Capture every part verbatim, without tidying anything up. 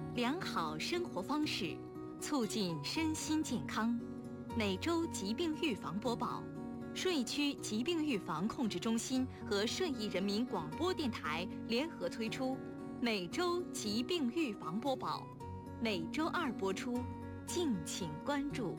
良好生活方式，促进身心健康。每周疾病预防播报，顺义区疾病预防控制中心和顺义人民广播电台联合推出每周疾病预防播报，每周二播出，敬请关注。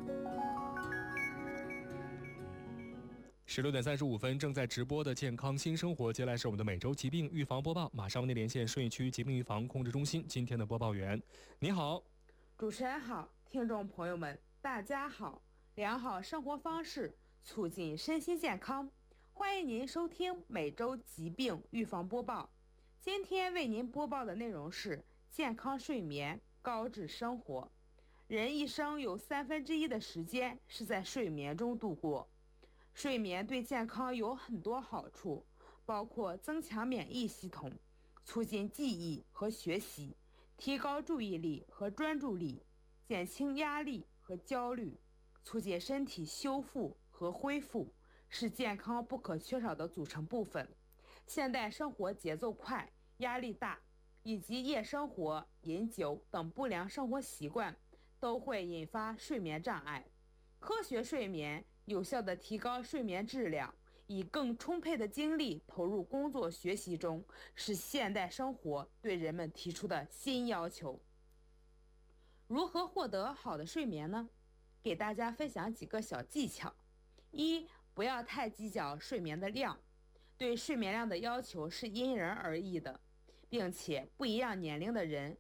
十六点三十五分，正在直播的健康新生活，接下来是我们的每周疾病预防播报。马上为您连线顺义区疾病预防控制中心今天的播报员。你好。 主持人好，听众朋友们大家好。良好生活方式促进身心健康，欢迎您收听每周疾病预防播报。今天为您播报的内容是健康睡眠，高质生活。人一生有三分之一的时间是在睡眠中度过。睡眠对健康有很多好处，包括增强免疫系统，促进记忆和学习，提高注意力和专注力，减轻压力和焦虑，促进身体修复和恢复，是健康不可缺少的组成部分。现代生活节奏快，压力大，以及夜生活、饮酒等不良生活习惯都会引发睡眠障碍。科学睡眠有效地提高睡眠质量，以更充沛的精力投入工作学习中，是现代生活对人们提出的新要求。如何获得好的睡眠呢？给大家分享几个小技巧。一，不要太计较睡眠的量，对睡眠量的要求是因人而异的，并且不一样年龄的人